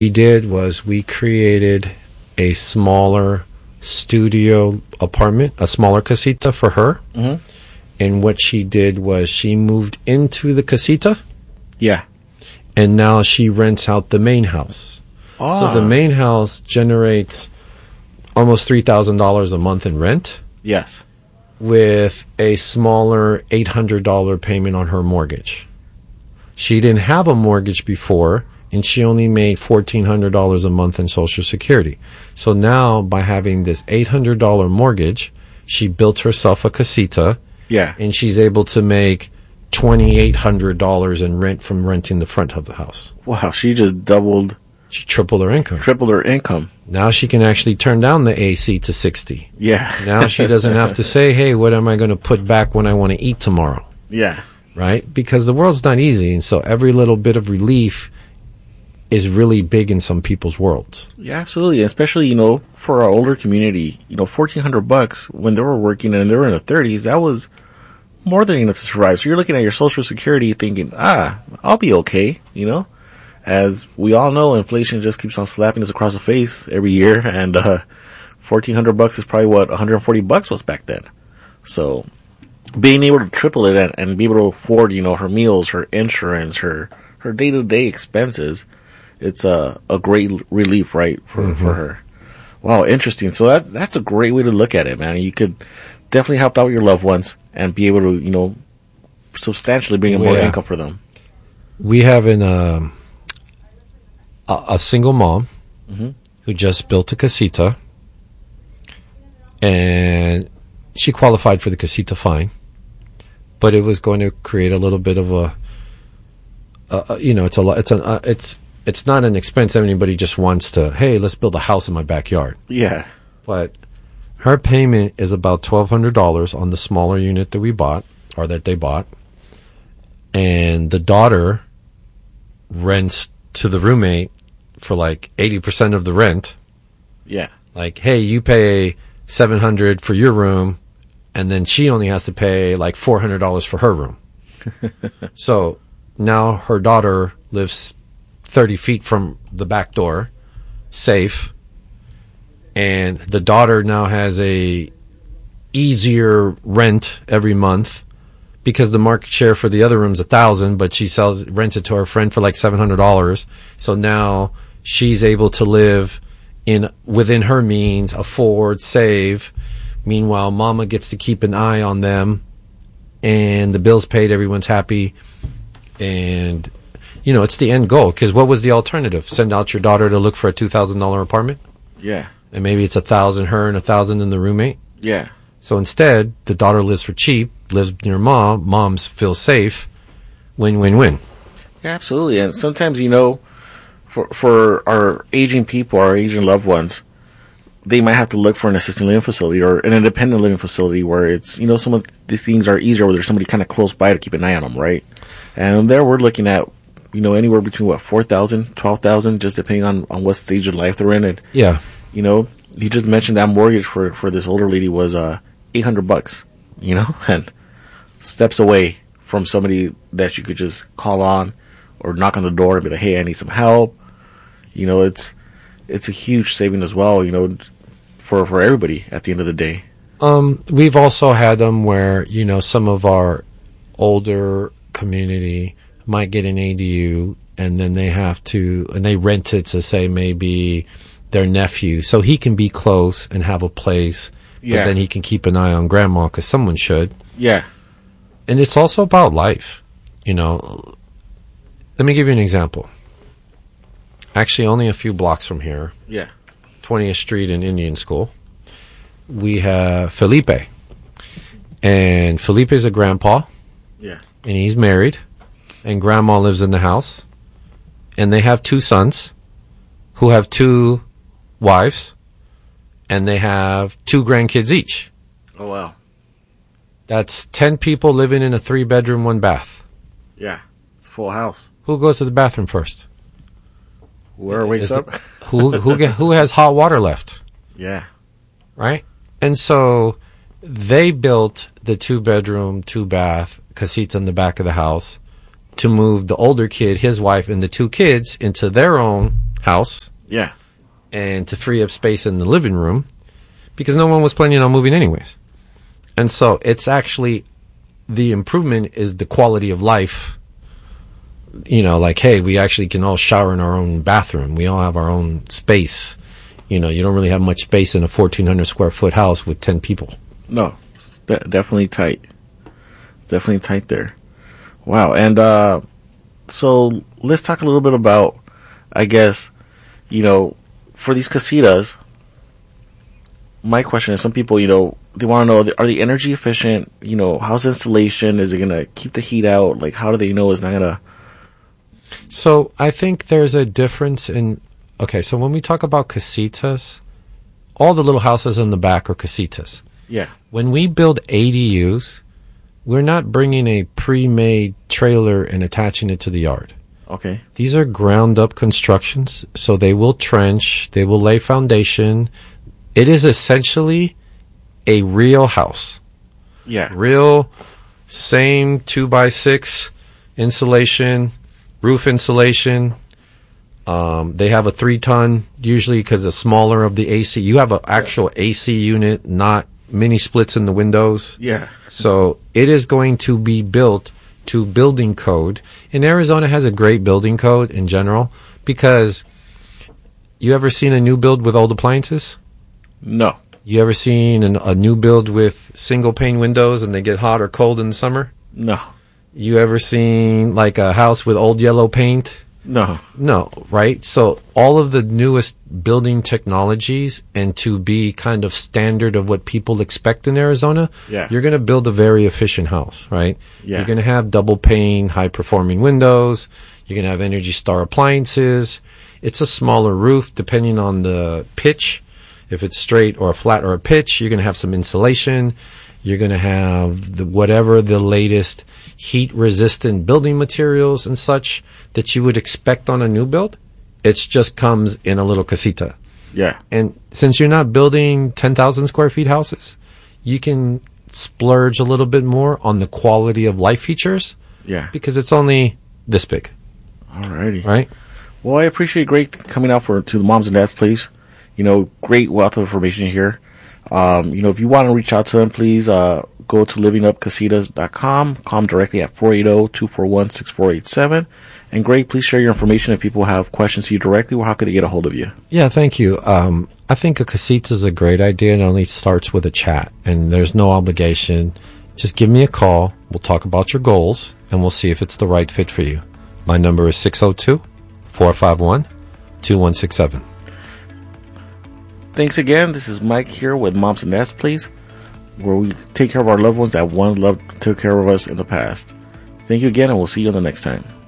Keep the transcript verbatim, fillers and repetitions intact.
we did was we created a smaller studio apartment, a smaller casita for her. Mm-hmm. And what she did was she moved into the casita. Yeah. And now she rents out the main house. Oh. So the main house generates almost three thousand dollars a month in rent. Yes. With a smaller eight hundred dollars payment on her mortgage. She didn't have a mortgage before, and she only made fourteen hundred dollars a month in Social Security. So now, by having this eight hundred dollars mortgage, she built herself a casita. Yeah. And she's able to make twenty-eight hundred dollars in rent from renting the front of the house. Wow, she just doubled. She tripled her income. Tripled her income. Now she can actually turn down the A C to sixty. Yeah. Now she doesn't have to say, hey, what am I going to put back when I want to eat tomorrow? Yeah. Right? Because the world's not easy, and so every little bit of relief is really big in some people's worlds. Yeah, absolutely. Especially, you know, for our older community, you know, fourteen hundred bucks when they were working and they were in their thirties, that was more than enough to survive. So you're looking at your Social Security thinking, ah, I'll be okay, you know? As we all know, inflation just keeps on slapping us across the face every year, and uh, fourteen hundred bucks is probably what one hundred forty bucks was back then. So being able to triple it and, and be able to afford, you know, her meals, her insurance, her her day to day expenses, it's a a great relief, right, for mm-hmm. for her. Wow, interesting. So that's that's a great way to look at it, man. You could definitely help out your loved ones and be able to, you know, substantially bring in more yeah. income for them. We have an um, a, a single mom mm-hmm. who just built a casita, and she qualified for the casita fine, but it was going to create a little bit of a, a, a you know, it's a lot. It's an uh, it's it's not an expense. Anybody just wants to, hey, let's build a house in my backyard. Yeah, but her payment is about twelve hundred dollars on the smaller unit that we bought, or that they bought. And the daughter rents to the roommate for like eighty percent of the rent. Yeah. Like, hey, you pay seven hundred dollars for your room, and then she only has to pay like four hundred dollars for her room. So now her daughter lives thirty feet from the back door, safe. And the daughter now has a easier rent every month because the market share for the other room's a thousand, but she sells rents it to her friend for like seven hundred dollars. So now she's able to live in within her means, afford, save. Meanwhile, mama gets to keep an eye on them, and the bill's paid. Everyone's happy, and you know it's the end goal. Because what was the alternative? Send out your daughter to look for a two thousand dollar apartment. Yeah. And maybe it's a thousand her and a thousand in the roommate. Yeah. So instead, the daughter lives for cheap, lives near mom. Moms feel safe. Win, win, win. Yeah, absolutely. And sometimes, you know, for for our aging people, our aging loved ones, they might have to look for an assisted living facility or an independent living facility where it's, you know, some of these things are easier where there's somebody kind of close by to keep an eye on them, right? And there we're looking at, you know, anywhere between, what, four thousand, twelve thousand, just depending on, on what stage of life they're in. And, yeah. You know, you just mentioned that mortgage for, for this older lady was uh, eight hundred bucks, you know, and steps away from somebody that you could just call on or knock on the door and be like, hey, I need some help. You know, it's it's a huge saving as well, you know, for, for everybody at the end of the day. Um, we've also had them where, you know, some of our older community might get an A D U and then they have to, and they rent it to, say, maybe their nephew, so he can be close and have a place, yeah. But then he can keep an eye on grandma because someone should. Yeah. And it's also about life, you know. Let me give you an example. Actually, only a few blocks from here. Yeah. twentieth Street in Indian School. We have Felipe. And Felipe's a grandpa. Yeah. And he's married. And grandma lives in the house. And they have two sons who have two wives. And they have two grandkids each. Oh, wow. That's ten people living in a three-bedroom, one-bath. Yeah. It's a full house. Who goes to the bathroom first? Whoever wakes Is up. It, who who get, who has hot water left? Yeah. Right? And so they built the two-bedroom, two-bath casita in the back of the house to move the older kid, his wife, and the two kids into their own house Yeah. and to free up space in the living room because no one was planning on moving anyways. And so it's actually the improvement is the quality of life. You know, like, hey, we actually can all shower in our own bathroom. We all have our own space. You know, you don't really have much space in a fourteen hundred square foot house with ten people. No, it's de- definitely tight. Definitely tight there. Wow. And uh, so let's talk a little bit about, I guess, you know, for these casitas, my question is, some people, you know, they want to know, are they energy efficient? You know, how's the installation? Is it going to keep the heat out? Like, how do they know it's not going to... So I think there's a difference in... Okay, so when we talk about casitas, all the little houses in the back are casitas. Yeah. When we build A D Us, we're not bringing a pre-made trailer and attaching it to the yard. Okay. These are ground-up constructions, so they will trench, they will lay foundation. It is essentially a real house. Yeah. Real, same two by six insulation, roof insulation. Um, they have a three-ton, usually because the smaller of the A C. You have an actual A C unit, not mini splits in the windows. Yeah. So it is going to be built to building code. And Arizona has a great building code in general because you ever seen a new build with old appliances? No. You ever seen an, a new build with single pane windows and they get hot or cold in the summer? No. You ever seen like a house with old yellow paint? No. No, right? So all of the newest building technologies and to be kind of standard of what people expect in Arizona, yeah. you're going to build a very efficient house, right? Yeah. You're going to have double pane, high performing windows. You're going to have Energy Star appliances. It's a smaller roof depending on the pitch. If it's straight or a flat or a pitch, you're going to have some insulation. You're going to have the, whatever the latest heat-resistant building materials and such that you would expect on a new build. It just comes in a little casita. Yeah. And since you're not building ten thousand square feet houses, you can splurge a little bit more on the quality of life features. Yeah. Because it's only this big. Alrighty. Right? Well, I appreciate Greg coming out for to the Moms and Dads Place. You know, great wealth of information here. Um, you know, if you want to reach out to them, please uh, go to living up casitas dot com. Call them directly at four eight zero, two four one, six four eight seven. And Greg, please share your information if people have questions to you directly, or how could they get a hold of you? Yeah, thank you. Um, I think a casita is a great idea, and it only starts with a chat, and there's no obligation. Just give me a call. We'll talk about your goals, and we'll see if it's the right fit for you. My number is six oh two, four five one, two one six seven. Thanks again. This is Mike here with Moms and Dads Place, where we take care of our loved ones that one loved took care of us in the past. Thank you again, and we'll see you the next time.